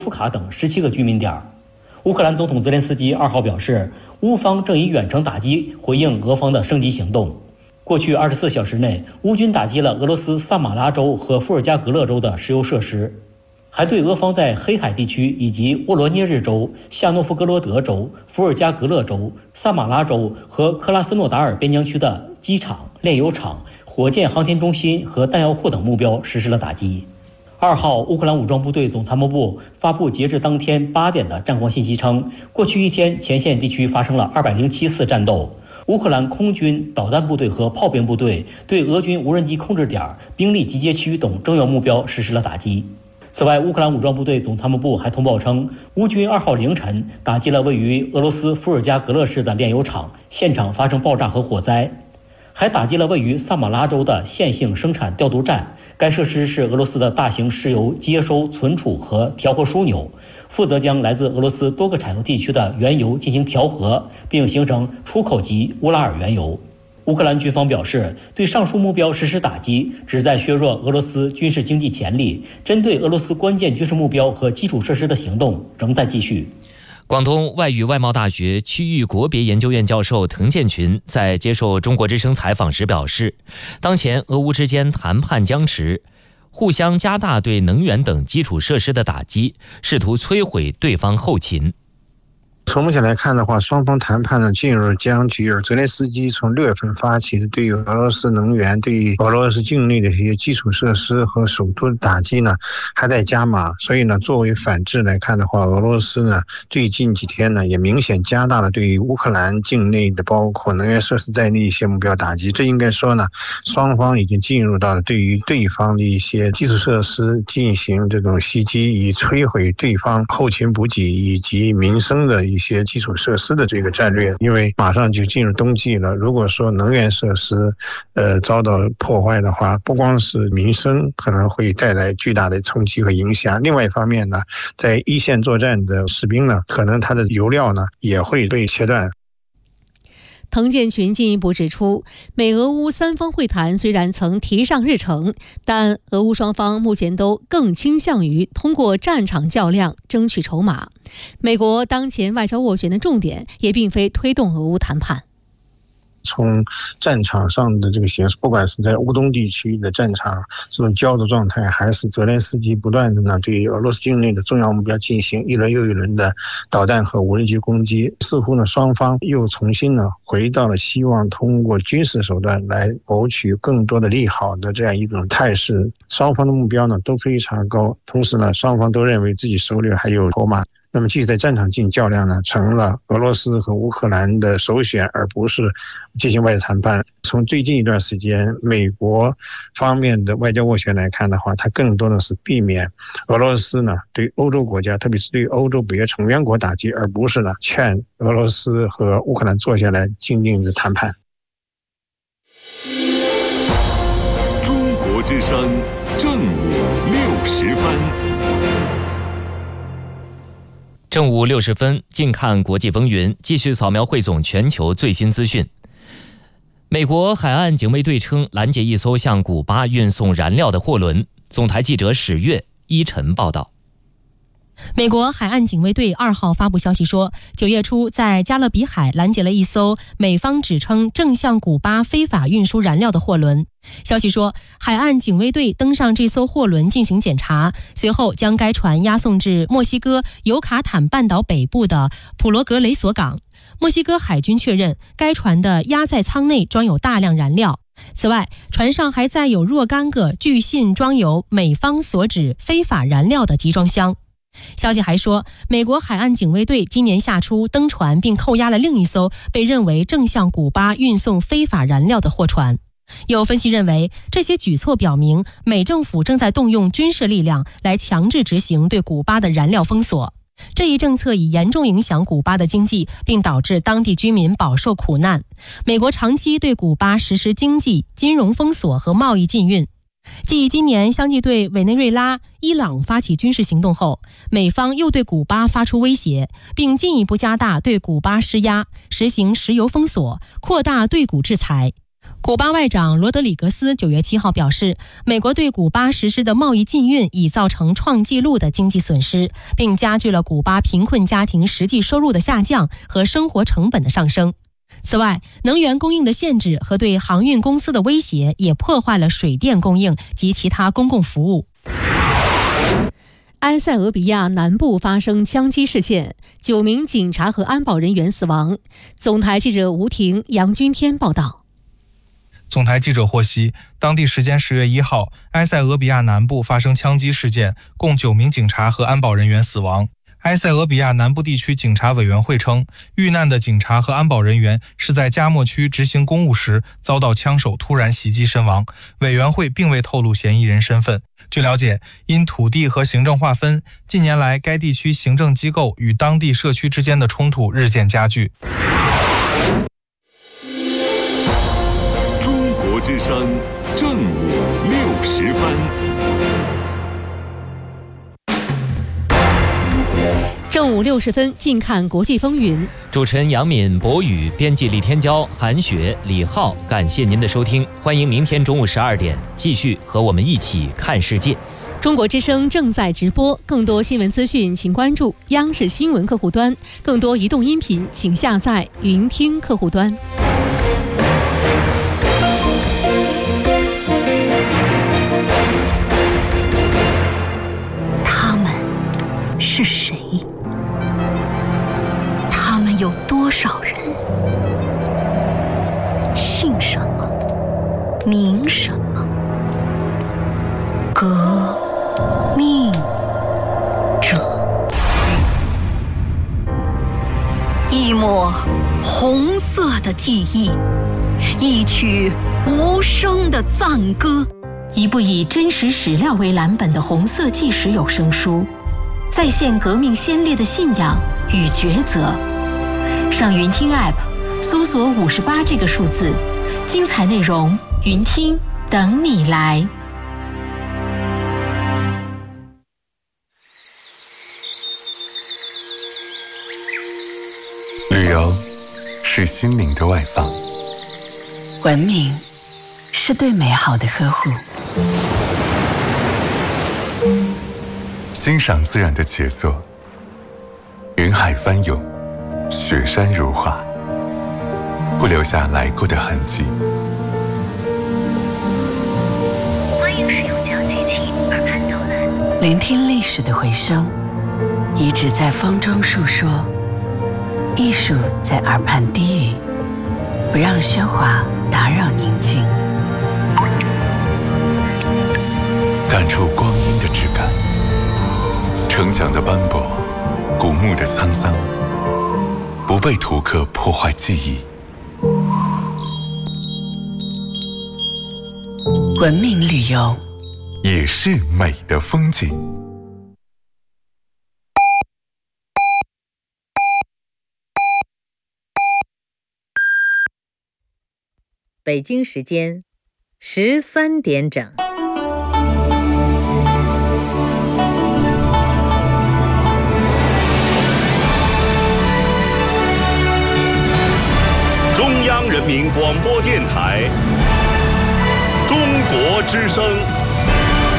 夫卡等17个居民点。乌克兰总统泽连斯基2号表示，乌方正以远程打击回应俄方的升级行动。过去24小时内，乌军打击了俄罗斯萨马拉州和伏尔加格勒州的石油设施，还对俄方在黑海地区以及沃罗涅日州、夏诺夫哥罗德州、伏尔加格勒州、萨马拉州和克拉斯诺达尔边疆区的机场、炼油厂、火箭航天中心和弹药库等目标实施了打击。2号，乌克兰武装部队总参谋部发布截至当天8点的战况信息称，过去一天前线地区发生了207次战斗。乌克兰空军、导弹部队和炮兵部队对俄军无人机控制点、兵力集结区等重要目标实施了打击。此外，乌克兰武装部队总参谋部还通报称，乌军2号凌晨打击了位于俄罗斯伏尔加格勒市的炼油厂，现场发生爆炸和火灾。还打击了位于萨马拉州的线性生产调度站，该设施是俄罗斯的大型石油接收、存储和调和枢纽，负责将来自俄罗斯多个产油地区的原油进行调和，并形成出口级乌拉尔原油。乌克兰军方表示，对上述目标实施打击，旨在削弱俄罗斯军事经济潜力，针对俄罗斯关键军事目标和基础设施的行动仍在继续。 广东外语外贸大学区域国别研究院教授滕建群在接受中国之声采访时表示，当前俄乌之间谈判僵持，互相加大对能源等基础设施的打击，试图摧毁对方后勤。 从目前来看的话，双方谈判呢进入僵局，而泽连斯基从6月份发起的对于俄罗斯能源、对于俄罗斯境内的一些基础设施和首都的打击呢还在加码。所以呢，作为反制来看的话，俄罗斯呢最近几天呢也明显加大了对于乌克兰境内的包括能源设施在内一些目标打击。这应该说呢，双方已经进入到了对于对方的一些基础设施进行这种袭击，以摧毁对方后勤补给以及民生的一些基础设施的这个战略。因为马上就进入冬季了，如果说能源设施遭到破坏的话，不光是民生可能会带来巨大的冲击和影响，另外一方面呢，在一线作战的士兵呢，可能他的油料呢也会被切断。 滕建群进一步指出，美俄乌三方会谈虽然曾提上日程，但俄乌双方目前都更倾向于通过战场较量争取筹码。美国当前外交斡旋的重点也并非推动俄乌谈判。 从战场上的这个形势，不管是在乌东地区的战场这种焦灼状态，还是泽连斯基不断的呢对俄罗斯境内的重要目标进行一轮又一轮的导弹和无人机攻击，似乎呢双方又重新呢回到了希望通过军事手段来谋取更多的利好的这样一种态势。双方的目标呢都非常高，同时呢双方都认为自己手里还有筹码。那么继续在战场进行较量呢，成了俄罗斯和乌克兰的首选，而不是进行外交谈判。从最近一段时间美国方面的外交斡旋来看的话，它更多的是避免俄罗斯呢对欧洲国家，特别是对欧洲北约成员国打击，而不是呢劝俄罗斯和乌克兰坐下来静静的谈判。 中国之声正午60分。 正午60分，近看国际风云，继续扫描汇总全球最新资讯。美国海岸警卫队称拦截一艘向古巴运送燃料的货轮。总台记者史月依晨报道。 美国海岸警卫队2号发布消息说，9月初在加勒比海拦截了一艘美方指称正向古巴非法运输燃料的货轮。消息说，海岸警卫队登上这艘货轮进行检查，随后将该船押送至墨西哥尤卡坦半岛北部的普罗格雷索港。墨西哥海军确认，该船的压载舱内装有大量燃料。此外，船上还载有若干个据信装有美方所指非法燃料的集装箱。消息还说，美国海岸警卫队今年夏初登船并扣押了另一艘被认为正向古巴运送非法燃料的货船。有分析认为，这些举措表明美政府正在动用军事力量来强制执行对古巴的燃料封锁。这一政策已严重影响古巴的经济，并导致当地居民饱受苦难。美国长期对古巴实施经济、金融封锁和贸易禁运。继今年相继对委内瑞拉、伊朗发起军事行动后，美方又对古巴发出威胁，并进一步加大对古巴施压，实行石油封锁，扩大对古制裁。 古巴外长罗德里格斯9月7号表示，美国对古巴实施的贸易禁运已造成创纪录的经济损失，并加剧了古巴贫困家庭实际收入的下降和生活成本的上升。此外，能源供应的限制和对航运公司的威胁也破坏了水电供应及其他公共服务。 埃塞俄比亚南部发生枪击事件，9名警察和安保人员死亡。总台记者吴婷、杨军天报道。 总台记者获悉，当地时间10月1号，埃塞俄比亚南部发生枪击事件，共9名警察和安保人员死亡。埃塞俄比亚南部地区警察委员会称，遇难的警察和安保人员是在加莫区执行公务时遭到枪手突然袭击身亡。委员会并未透露嫌疑人身份。据了解，因土地和行政划分，近年来该地区行政机构与当地社区之间的冲突日渐加剧。 中国之声正午60分。 正午60分，近看国际风云。 主持人杨敏、博宇，编辑李天骄、韩雪、李浩，感谢您的收听，欢迎明天中午12点继续和我们一起看世界。 中国之声正在直播，更多新闻资讯请关注央视新闻客户端，更多移动音频请下载云听客户端。 他们是谁？他们有多少人？姓什么？名什么？革命者。一抹红色的记忆，一曲无声的赞歌，一部以真实史料为蓝本的红色纪实有声书，再现革命先烈的信仰与抉择。上云听 App 搜索58这个数字，精彩内容云听等你来。 旅游是心灵的外放， 文明是对美好的呵护， 欣赏自然的杰作，云海翻涌，雪山如画，不留下来过的痕迹。 欢迎使用讲机器耳畔导览，聆听历史的回声，遗址在风中述说，艺术在耳畔低语，不让喧哗打扰宁静， 感触光阴的质感，城墙的斑驳，古墓的沧桑，不被图刻破坏记忆。 文明旅游也是美的风景。 北京时间13点整。 中央人民广播电台，中国之声。